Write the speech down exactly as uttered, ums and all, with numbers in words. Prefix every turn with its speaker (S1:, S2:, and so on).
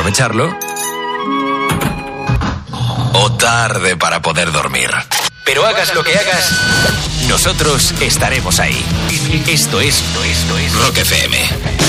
S1: aprovecharlo, o tarde para poder dormir. Pero hagas lo que hagas, nosotros estaremos ahí. Esto es, esto es Rock F M.